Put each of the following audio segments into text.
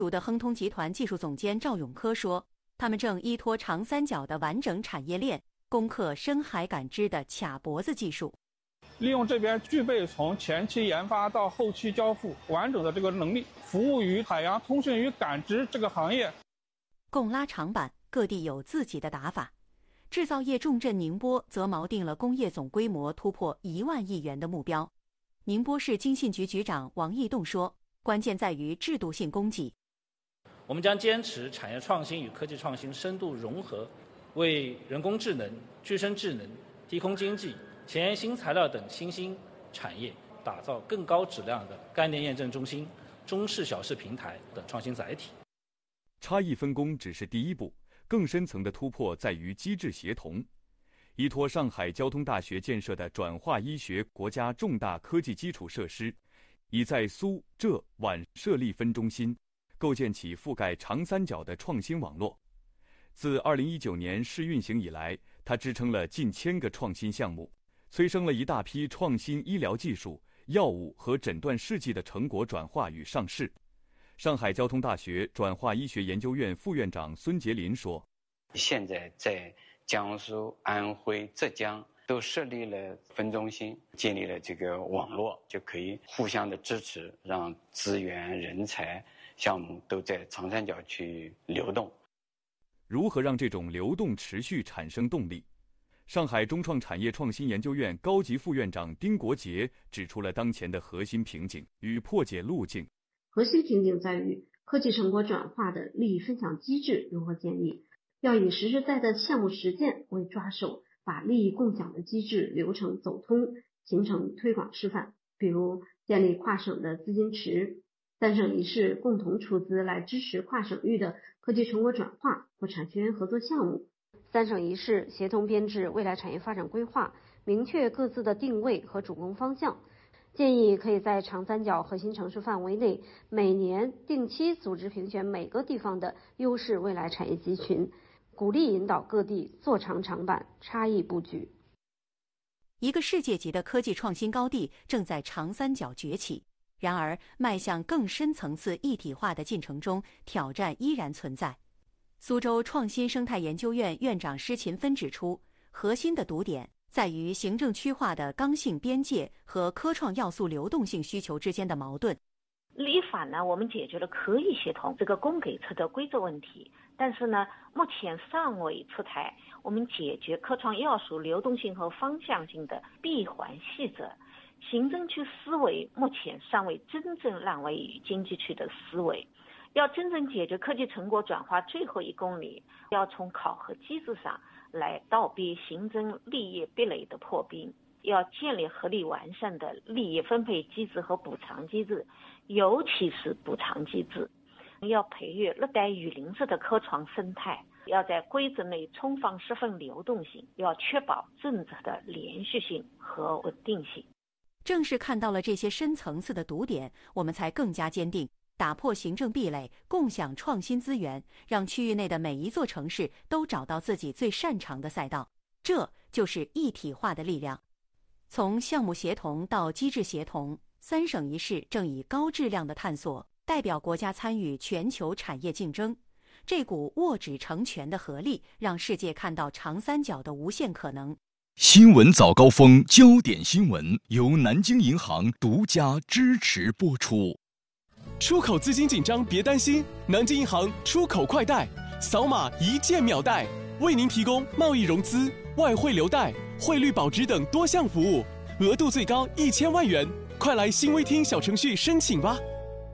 的亨通集团技术总监赵永科说，他们正依托长三角的完整产业链，攻克深海感知的卡脖子技术。 利用这边具备从前期研发到后期交付完整的这个能力，服务于海洋通讯与感知这个行业。 共拉长板，各地有自己的打法。制造业重镇宁波则锚定了工业总规模突破1万亿元的目标。宁波市经信局局长王义栋说，关键在于制度性供给。 我们将坚持产业创新与科技创新深度融合，为人工智能、具身智能、低空经济、前沿新材料等新兴产业打造更高质量的概念验证中心、中试小试平台等创新载体。 差异分工只是第一步，更深层的突破在于机制协同。依托上海交通大学建设的转化医学国家重大科技基础设施，已在苏、浙、皖设立分中心，构建起覆盖长三角的创新网络。自2019年试运行以来，它支撑了近1000个创新项目，催生了一大批创新医疗技术、药物和诊断试剂的成果转化与上市。上海交通大学转化医学研究院副院长孙杰林说， 现在在江苏、安徽、浙江都设立了分中心，建立了这个网络，就可以互相的支持，让资源、人才、项目都在长三角去流动。 如何让这种流动持续产生动力？上海中创产业创新研究院高级副院长丁国杰指出了当前的核心瓶颈与破解路径。 核心瓶颈在于科技成果转化的利益分享机制如何建立，要以实实在在的项目实践为抓手，把利益共享的机制流程走通，形成推广示范。比如建立跨省的资金池，3省1市共同出资来支持跨省域的科技成果转化或产权合作项目，3省1市协同编制未来产业发展规划，明确各自的定位和主攻方向。建议可以在长三角核心城市范围内，每年定期组织评选每个地方的优势未来产业集群，鼓励引导各地做长长板，差异布局。 一个世界级的科技创新高地正在长三角崛起，然而迈向更深层次一体化的进程中，挑战依然存在。苏州创新生态研究院院长施勤芬指出，核心的堵点在于行政区划的刚性边界和科创要素流动性需求之间的矛盾。 立法呢，我们解决了可以协同这个供给侧的规则问题，但是呢，目前尚未出台我们解决科创要素流动性和方向性的闭环细则。行政区思维目前尚未真正让位于经济区的思维。要真正解决科技成果转化最后1公里，要从考核机制上来倒逼行政利益壁垒的破冰，要建立合理完善的利益分配机制和补偿机制，尤其是补偿机制。要培育热带雨林式的科创生态，要在规则内充分释放流动性，要确保政策的连续性和稳定性。 正是看到了这些深层次的堵点，我们才更加坚定打破行政壁垒，共享创新资源，让区域内的每一座城市都找到自己最擅长的赛道。这就是一体化的力量。从项目协同到机制协同，3省1市正以高质量的探索代表国家参与全球产业竞争。这股握指成拳的合力，让世界看到长三角的无限可能。 新闻早高峰，焦点新闻由南京银行独家支持播出。 出口资金紧张别担心，南京银行出口快贷，扫码一键秒贷，为您提供贸易融资、外汇留贷、汇率保值等多项服务，额度最高1000万元。快来新微听小程序申请吧。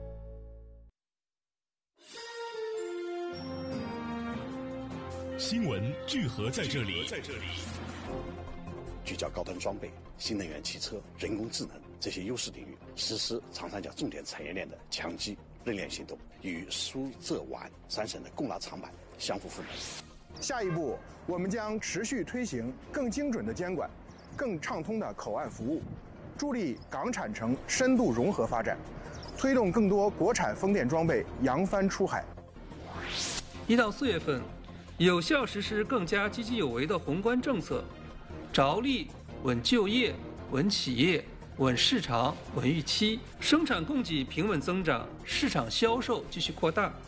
新闻聚合在这里， 聚焦高端装备、新能源汽车、人工智能这些优势领域，实施长三角重点产业链的强基认链行动，与苏浙皖3省的共拉长板相互赋能。 下一步，我们将持续推行更精准的监管、更畅通的口岸服务，助力港产城深度融合发展，推动更多国产风电装备扬帆出海。 1到4月份，有效实施更加积极有为的宏观政策，着力稳就业、稳企业、 稳市场、稳预期，生产供给平稳增长，市场销售继续扩大。